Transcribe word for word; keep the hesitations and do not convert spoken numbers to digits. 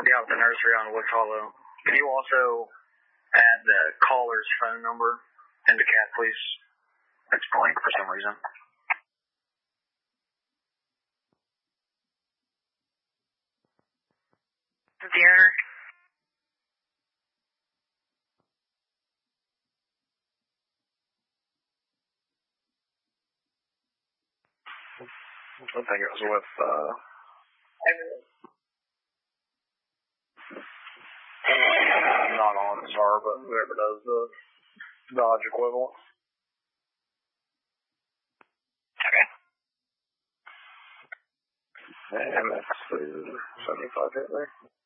be out at the nursery on Woods Hollow. Can you also add the caller's phone number into cat, please? It's blank for some reason. The owner. I think it was with, uh... not on Star, but whoever does the Dodge equivalent. Okay. And that's the seventy-five hit there.